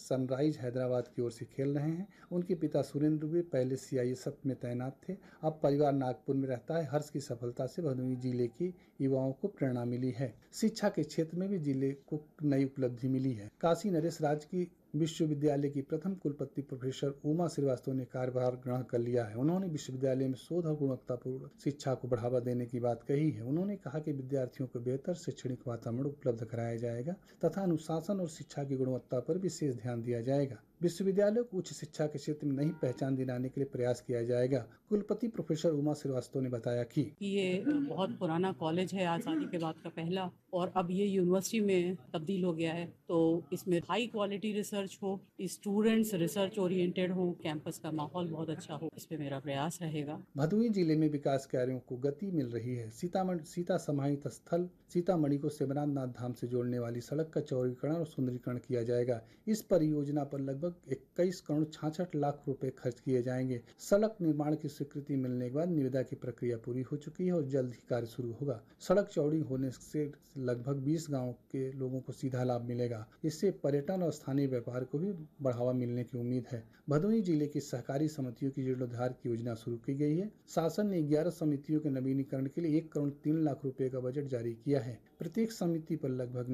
Sunrise Hyderabad की ओर से खेल रहे हैं। उनके पिता सुरेंद्र दुबे पहले सीआईएसएफ में तैनात थे। अब परिवार नागपुर में रहता है। हर्ष की सफलता से भदोही जिले के युवाओं को प्रेरणा मिली है। शिक्षा के क्षेत्र में भी जिले को नई उपलब्धि मिली है। काशी नरेश राजकीय विश्वविद्यालय की प्रथम कुलपति प्रोफेसर उमा श्रीवास्तव ने कार्यभार ग्रहण कर लिया है। उन्होंने विश्वविद्यालय में शोध और गुणवत्तापूर्ण शिक्षा को बढ़ावा देने की बात कही है। उन्होंने कहा कि विद्यार्थियों को बेहतर शैक्षणिक वातावरण उपलब्ध कराया जाएगा तथा अनुशासन और शिक्षा की गुणवत्ता पर विशेष ध्यान दिया जाएगा। विश्वविद्यालय को उच्च शिक्षा के क्षेत्र में नई पहचान दिलाने के लिए प्रयास किया जाएगा। कुलपति प्रोफेसर उमा श्रीवास्तव ने बताया कि ये बहुत पुराना कॉलेज है, आज़ादी के बाद का पहला, और अब ये यूनिवर्सिटी में तब्दील हो गया है। तो इसमें हाई क्वालिटी रिसर्च हो, स्टूडेंट्स रिसर्च ओरिएंटेड हो, कैंपस का माहौल बहुत अच्छा हो, इस पे मेरा प्रयास रहेगा। भदोही जिले में विकास कार्यों को गति मिल रही है। सीता समाहित स्थल सीतामढ़ी को शिवनाथ नाथ धाम से जोड़ने वाली सड़क का चौड़ीकरण और सुंदरीकरण किया जाएगा। इस परियोजना पर लगभग 21 करोड़ 66 लाख रुपए खर्च किए जाएंगे। सड़क निर्माण की स्वीकृति मिलने के बाद निविदा की प्रक्रिया पूरी हो चुकी है और जल्द ही कार्य शुरू होगा। सड़क चौड़ी होने से लगभग 20 गाँव के लोगों को सीधा लाभ मिलेगा। इससे पर्यटन और स्थानीय व्यापार को भी बढ़ावा मिलने की उम्मीद है। भदोही जिले की सहकारी समितियों की जीर्णोद्धार की योजना शुरू की गई है। शासन ने 11 समितियों के नवीनीकरण के लिए 1 करोड़ 3 लाख रुपए का बजट जारी किया है। प्रत्येक समिति पर लगभग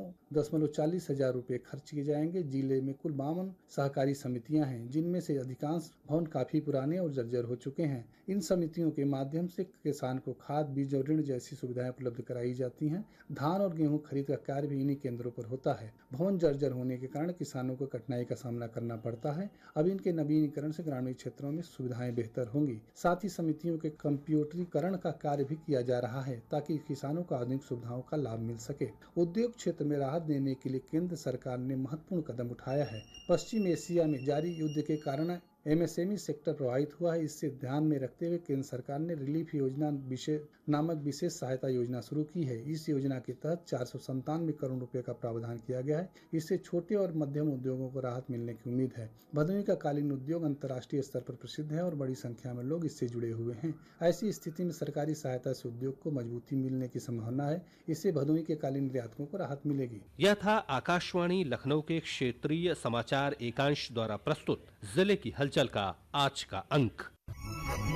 9.40 हजार रुपए खर्च किए जाएंगे। जिले में कुल 52 सहकारी समितियां हैं, जिनमें से अधिकांश भवन काफी पुराने और जर्जर हो चुके हैं। इन समितियों के माध्यम से किसान को खाद, बीज और ऋण जैसी सुविधाएं उपलब्ध कराई जाती हैं। धान और गेहूं खरीद का कार्य भी इन्हीं केंद्रों पर होता है। भवन जर्जर होने के कारण किसानों को कठिनाई का सामना करना पड़ता है। अब इनके नवीनीकरण से ग्रामीण क्षेत्रों में सुविधाएं बेहतर होंगी। साथ ही समितियों के कंप्यूटरीकरण का कार्य भी किया जा रहा है ताकि किसानों को आधुनिक सुविधाओं का लाभ मिल सके। उद्योग क्षेत्र में राहत देने के लिए केंद्र सरकार ने महत्वपूर्ण कदम उठाया है। पश्चिम एशिया में जारी युद्ध के कारण एमएसएमई सेक्टर प्रभावित हुआ है। इससे ध्यान में रखते हुए केंद्र सरकार ने रिलीफ योजना नामक विशेष सहायता योजना शुरू की है। इस योजना के तहत 497 करोड़ रुपए का प्रावधान किया गया है। इससे छोटे और मध्यम उद्योगों को राहत मिलने की उम्मीद है। भदोही का कालीन उद्योग अंतर्राष्ट्रीय स्तर पर प्रसिद्ध है और बड़ी संख्या में लोग इससे जुड़े हुए हैं। ऐसी स्थिति में सरकारी सहायता से उद्योग को मजबूती मिलने की संभावना है। इससे भदोही के कालीन निर्यातकों को राहत मिलेगी। यह था आकाशवाणी लखनऊ के क्षेत्रीय समाचार एकांश द्वारा प्रस्तुत जिले की हलचल का आज का अंक।